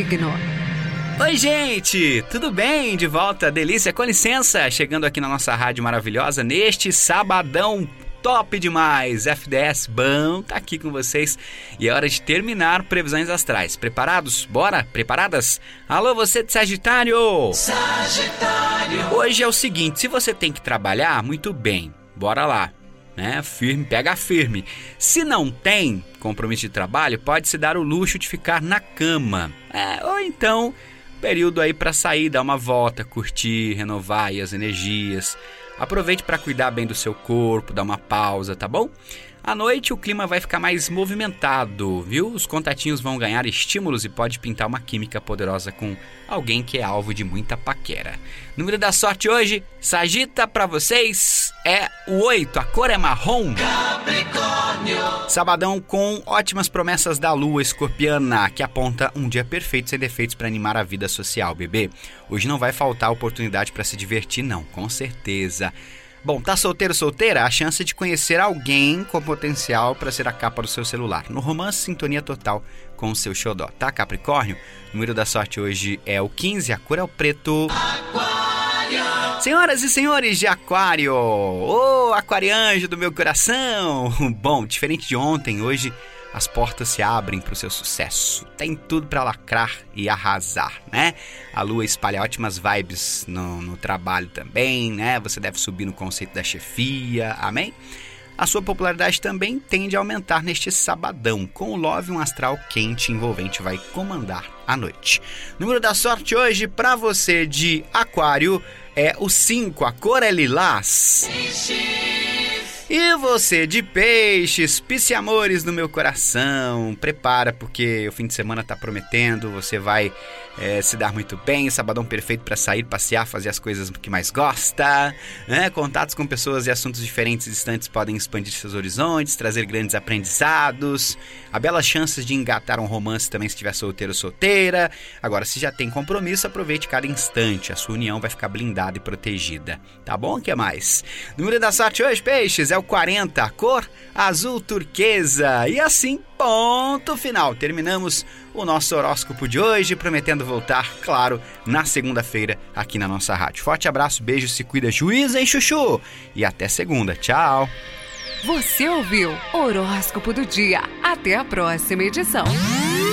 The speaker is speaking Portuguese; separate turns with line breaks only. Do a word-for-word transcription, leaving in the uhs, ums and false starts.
signo.
Oi, gente! Tudo bem? De volta, delícia, com licença, chegando aqui na nossa rádio maravilhosa neste sabadão top demais. F D S bom tá aqui com vocês e é hora de terminar previsões astrais. Preparados? Bora? Preparadas? Alô, você de Sagitário! Sagitário! Hoje é o seguinte, se você tem que trabalhar, muito bem, bora lá. Né? Firme, pega firme. Se não tem compromisso de trabalho, pode se dar o luxo de ficar na cama. É, ou então, período aí para sair, dar uma volta, curtir, renovar aí as energias. Aproveite para cuidar bem do seu corpo, dar uma pausa, tá bom? À noite o clima vai ficar mais movimentado, viu? Os contatinhos vão ganhar estímulos e pode pintar uma química poderosa com alguém que é alvo de muita paquera. Número da sorte hoje, Sagita, para vocês é o oito, a cor é marrom. Capricórnio. Sabadão com ótimas promessas da lua escorpiana, que aponta um dia perfeito sem defeitos para animar a vida social, bebê. Hoje não vai faltar oportunidade para se divertir não, com certeza. Bom, tá solteiro, solteira? A chance de conhecer alguém com potencial para ser a capa do seu celular. No romance, sintonia total com o seu xodó, tá, Capricórnio? O número da sorte hoje é o quinze, a cor é o preto. Aquário! Senhoras e senhores de Aquário! Ô, aquarianjo do meu coração! Bom, diferente de ontem, hoje as portas se abrem para o seu sucesso. Tem tudo para lacrar e arrasar, né? A lua espalha ótimas vibes no, no trabalho também, né? Você deve subir no conceito da chefia, amém? A sua popularidade também tende a aumentar neste sabadão. Com o Love, um astral quente e envolvente vai comandar a noite. Número da sorte hoje para você de Aquário é o cinco, a cor é lilás. E você de Peixes, pisciamores do meu coração, prepara porque o fim de semana tá prometendo, você vai é, se dar muito bem, sabadão perfeito para sair, passear, fazer as coisas que mais gosta, né? Contatos com pessoas e assuntos diferentes e distantes podem expandir seus horizontes, trazer grandes aprendizados, há belas chances de engatar um romance também se estiver solteiro ou solteira. Agora, se já tem compromisso, aproveite cada instante, a sua união vai ficar blindada e protegida, tá bom? O que mais? Número da sorte hoje, Peixes, é o quarenta, a cor azul turquesa. E assim, ponto final. Terminamos o nosso horóscopo de hoje, prometendo voltar, claro, na segunda-feira aqui na nossa rádio. Forte abraço, beijo, se cuida, juíza e chuchu. E até segunda. Tchau.
Você ouviu Horóscopo do Dia. Até a próxima edição.